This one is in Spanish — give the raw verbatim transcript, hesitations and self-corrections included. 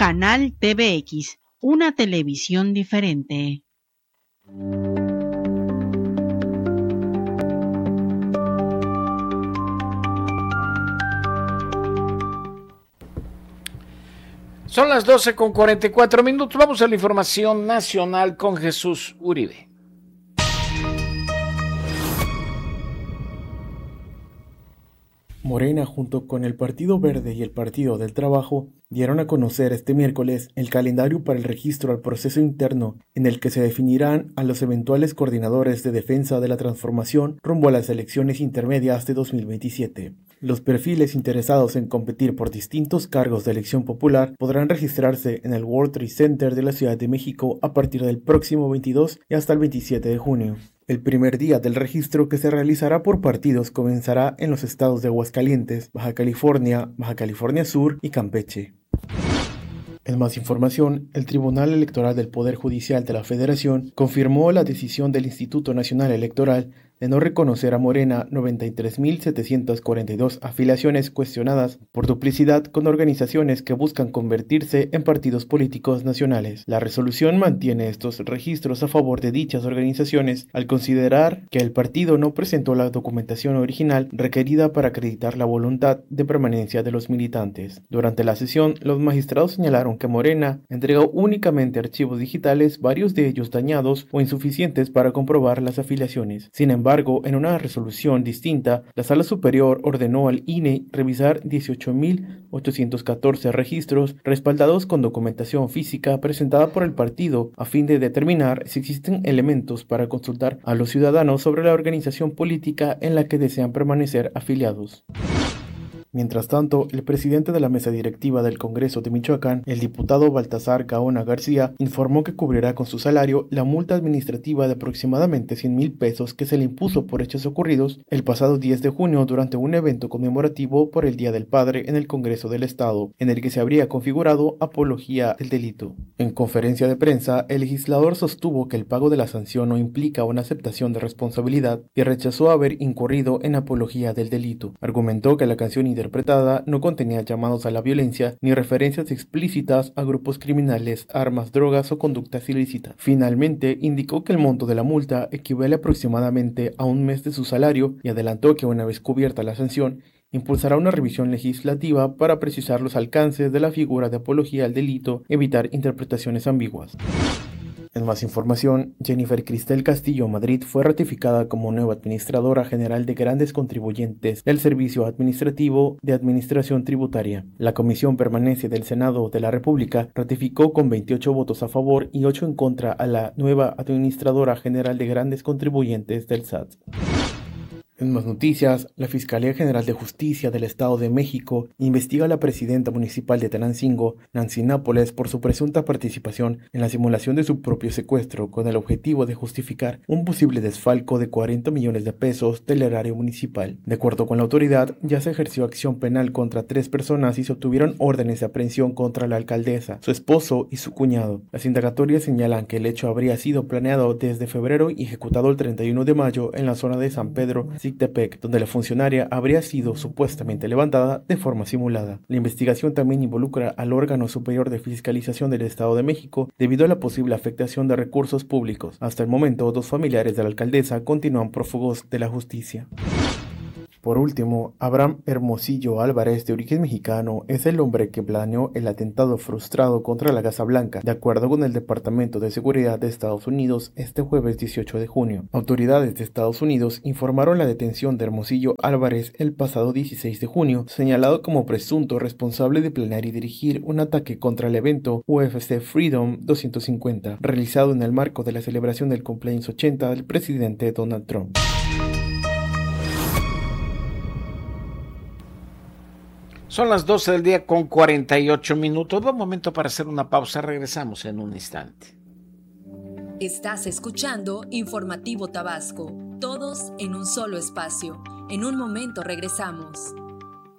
Canal T V X, una televisión diferente. Son las doce con cuarenta y cuatro minutos. Vamos a la información nacional con Jesús Uribe. Morena, junto con el Partido Verde y el Partido del Trabajo, dieron a conocer este miércoles el calendario para el registro al proceso interno, en el que se definirán a los eventuales coordinadores de defensa de la transformación rumbo a las elecciones intermedias de dos mil veintisiete. Los perfiles interesados en competir por distintos cargos de elección popular podrán registrarse en el World Trade Center de la Ciudad de México a partir del próximo veintidós y hasta el veintisiete de junio. El primer día del registro, que se realizará por partidos, comenzará en los estados de Aguascalientes, Baja California, Baja California Sur y Campeche. En más información, el Tribunal Electoral del Poder Judicial de la Federación confirmó la decisión del Instituto Nacional Electoral de no reconocer a Morena noventa y tres mil setecientas cuarenta y dos afiliaciones cuestionadas por duplicidad con organizaciones que buscan convertirse en partidos políticos nacionales. La resolución mantiene estos registros a favor de dichas organizaciones al considerar que el partido no presentó la documentación original requerida para acreditar la voluntad de permanencia de los militantes. Durante la sesión, los magistrados señalaron que Morena entregó únicamente archivos digitales, varios de ellos dañados o insuficientes para comprobar las afiliaciones. Sin embargo, Sin embargo, en una resolución distinta, la Sala Superior ordenó al I N E revisar dieciocho mil ochocientos catorce registros respaldados con documentación física presentada por el partido a fin de determinar si existen elementos para consultar a los ciudadanos sobre la organización política en la que desean permanecer afiliados. Mientras tanto, el presidente de la mesa directiva del Congreso de Michoacán, el diputado Baltasar Gaona García, informó que cubrirá con su salario la multa administrativa de aproximadamente cien mil pesos que se le impuso por hechos ocurridos el pasado diez de junio durante un evento conmemorativo por el Día del Padre en el Congreso del Estado, en el que se habría configurado apología del delito. En conferencia de prensa, el legislador sostuvo que el pago de la sanción no implica una aceptación de responsabilidad y rechazó haber incurrido en apología del delito. Argumentó que la canción interpretada no contenía llamados a la violencia ni referencias explícitas a grupos criminales, armas, drogas o conductas ilícitas. Finalmente, indicó que el monto de la multa equivale aproximadamente a un mes de su salario y adelantó que una vez cubierta la sanción, impulsará una revisión legislativa para precisar los alcances de la figura de apología al delito y evitar interpretaciones ambiguas. En más información, Jennifer Cristel Castillo Madrid fue ratificada como nueva Administradora General de Grandes Contribuyentes del Servicio Administrativo de Administración Tributaria. La Comisión Permanente del Senado de la República ratificó con veintiocho votos a favor y ocho en contra a la nueva Administradora General de Grandes Contribuyentes del S A T. En más noticias, la Fiscalía General de Justicia del Estado de México investiga a la presidenta municipal de Tenancingo, Nancy Nápoles, por su presunta participación en la simulación de su propio secuestro, con el objetivo de justificar un posible desfalco de cuarenta millones de pesos del erario municipal. De acuerdo con la autoridad, ya se ejerció acción penal contra tres personas y se obtuvieron órdenes de aprehensión contra la alcaldesa, su esposo y su cuñado. Las indagatorias señalan que el hecho habría sido planeado desde febrero y ejecutado el treinta y uno de mayo en la zona de San Pedro, Xictepec, donde la funcionaria habría sido supuestamente levantada de forma simulada. La investigación también involucra al órgano superior de fiscalización del Estado de México debido a la posible afectación de recursos públicos. Hasta el momento, dos familiares de la alcaldesa continúan prófugos de la justicia. Por último, Abraham Hermosillo Álvarez, de origen mexicano, es el hombre que planeó el atentado frustrado contra la Casa Blanca, de acuerdo con el Departamento de Seguridad de Estados Unidos, este jueves dieciocho de junio. Autoridades de Estados Unidos informaron la detención de Hermosillo Álvarez el pasado dieciséis de junio, señalado como presunto responsable de planear y dirigir un ataque contra el evento U F C Freedom doscientos cincuenta, realizado en el marco de la celebración del cumpleaños ochenta del presidente Donald Trump. Son las doce del día con cuarenta y ocho minutos. Buen momento para hacer una pausa. Regresamos en un instante. Estás escuchando Informativo Tabasco. Todos en un solo espacio. En un momento regresamos.